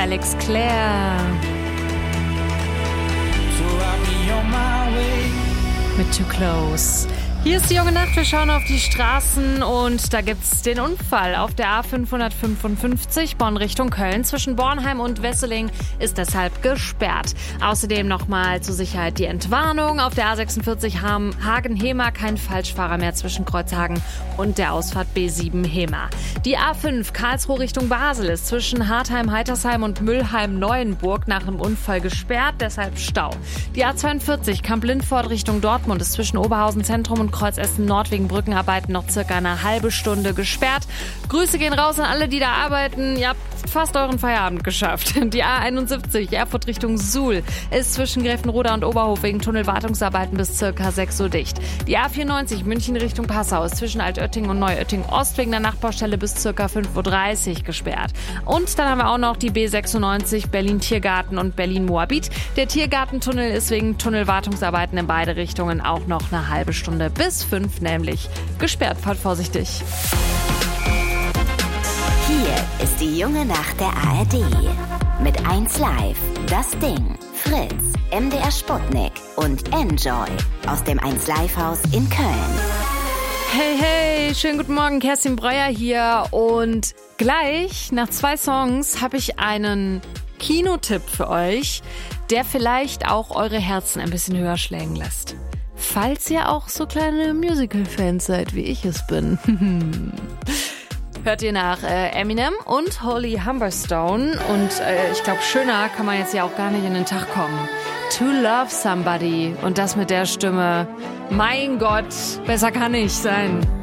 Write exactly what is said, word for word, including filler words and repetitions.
Alex Clare. Mit Too Close. Hier ist die junge Nacht, wir schauen auf die Straßen und da gibt's den Unfall auf der A fünfhundertfünfundfünfzig Bonn Richtung Köln. Zwischen Bornheim und Wesseling ist deshalb gesperrt. Außerdem nochmal zur Sicherheit die Entwarnung. Auf der A sechsundvierzig Hagen-Hemer kein Falschfahrer mehr zwischen Kreuzhagen und der Ausfahrt B sieben Hemer. Die A fünf Karlsruhe Richtung Basel ist zwischen Hartheim-Heitersheim und Müllheim-Neuenburg nach einem Unfall gesperrt, deshalb Stau. Die A zweiundvierzig Kamp-Lindfort Richtung Dortmund ist zwischen Oberhausen Zentrum und Kreuz Essen-Nord wegen Brückenarbeiten noch circa eine halbe Stunde gesperrt. Grüße gehen raus an alle, die da arbeiten. Ihr habt fast euren Feierabend geschafft. Die A einundsiebzig Erfurt Richtung Suhl ist zwischen Gräfenroda und Oberhof wegen Tunnelwartungsarbeiten bis circa sechs Uhr dicht. Die A vierundneunzig München Richtung Passau ist zwischen Altötting und Neuötting Ost wegen der Nachbaustelle bis circa fünf Uhr dreißig gesperrt. Und dann haben wir auch noch die B sechsundneunzig Berlin-Tiergarten und Berlin-Moabit. Der Tiergartentunnel ist wegen Tunnelwartungsarbeiten in beide Richtungen auch noch eine halbe Stunde bis fünf nämlich gesperrt. Fahrt vorsichtig. Hier ist die junge Nacht der A R D. Mit eins Live, Das Ding, Fritz, M D R Sputnik und Enjoy aus dem eins Live Haus in Köln. Hey, hey, schönen guten Morgen, Kerstin Breuer hier. Und gleich nach zwei Songs habe ich einen Kinotipp für euch, der vielleicht auch eure Herzen ein bisschen höher schlägen lässt. Falls ihr auch so kleine Musical-Fans seid, wie ich es bin. Hört ihr nach äh, Eminem und Holly Humberstone. Und äh, ich glaube, schöner kann man jetzt ja auch gar nicht in den Tag kommen. To Love Somebody. Und das mit der Stimme. Mein Gott, besser kann nicht sein.